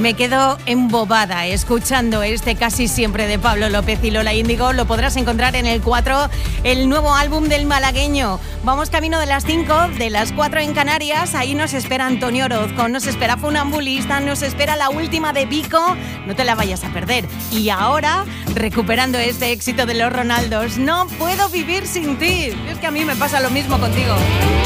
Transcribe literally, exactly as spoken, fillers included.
Me quedo embobada escuchando este Casi Siempre de Pablo López y Lola Índigo. Lo podrás encontrar en el cuatro, el nuevo álbum del malagueño. Vamos camino de las cinco, de las cuatro en Canarias. Ahí nos espera Antonio Orozco, nos espera Funambulista, nos espera la última de Vico. No te la vayas a perder. Y ahora, recuperando este éxito de los Ronaldos, No puedo vivir sin ti. Es que a mí me pasa lo mismo contigo.